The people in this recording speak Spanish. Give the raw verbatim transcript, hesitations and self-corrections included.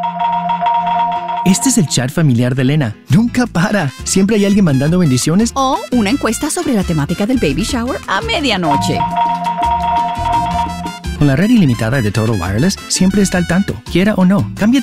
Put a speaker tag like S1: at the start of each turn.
S1: Este es el chat familiar de Elena. Nunca para. Siempre hay alguien mandando bendiciones.
S2: O una encuesta sobre la temática del baby shower a medianoche.
S1: Con la red ilimitada de Total Wireless, siempre está al tanto, quiera o no. Cámbiate